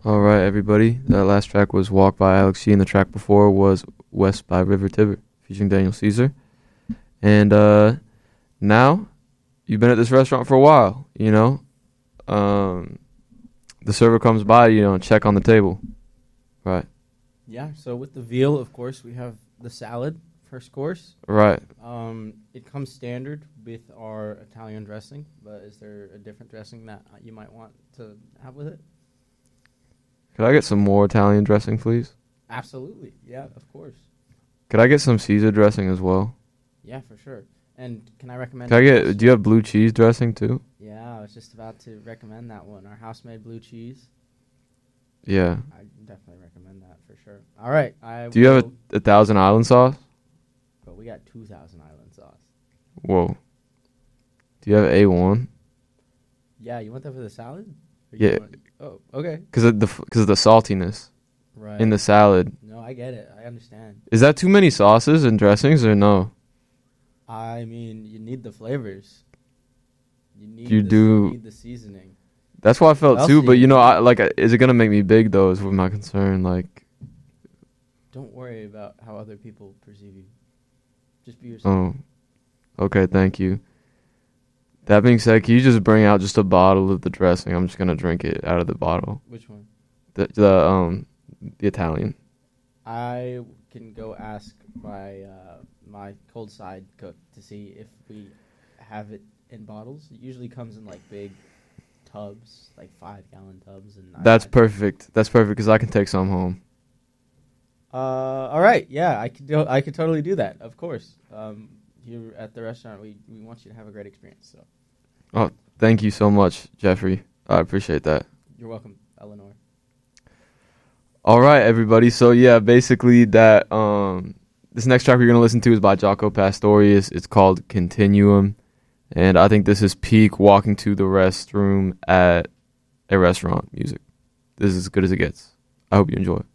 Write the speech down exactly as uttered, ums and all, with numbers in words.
All right, everybody. That last track was Walk by Alex G, and the track before was West by River Tiber, featuring Daniel Caesar. And uh, now, you've been at this restaurant for a while, you know. Um, the server comes by, you know, and check on the table. Right. Yeah, so with the veal, of course, we have the salad, first course. Right. Um, it comes standard with our Italian dressing, but is there a different dressing that you might want to have with it? Could I get some more Italian dressing, please? Absolutely. Yeah, of course. Could I get some Caesar dressing as well? Yeah, for sure. And can I recommend... Can I get... Do you have blue cheese dressing, too? Yeah, I was just about to recommend that one. Our house-made blue cheese. Yeah. I definitely recommend that for sure. All right. I Do you have a, a Thousand Island sauce? But we got two Thousand Island sauce. Whoa. Do you have A one? Yeah, you want that for the salad? Or Yeah. Want, oh, okay. Because of the because of the saltiness Right. in the salad. No, I get it. I understand. Is that too many sauces and dressings or no? I mean, you need the flavors. You need You the, do. You need the seasoning. That's what I felt What too. else But do you you know, need? I like. Is it gonna make me big though? Is what my concern. Like, Don't worry about how other people perceive you. Just be yourself. oh, okay. Thank you. That being said, can you just bring out just a bottle of the dressing? I'm just gonna drink it out of the bottle. Which one? The the um the Italian. I can go ask my uh, my cold side cook to see if we have it in bottles. It usually comes in like big tubs, like five gallon tubs. And That's I, perfect. That's perfect because I can take some home. Uh, all right, yeah, I could do, I could totally do that. Of course. Um, here at the restaurant, we we want you to have a great experience. So. Oh, thank you so much, Jeffrey. I appreciate that. You're welcome, Eleanor. All right, everybody. So yeah, basically that um this next track we're gonna listen to is by Jaco Pastorius. It's called Continuum, and I think this is peak walking to the restroom at a restaurant music. This is as good as it gets. I hope you enjoy it.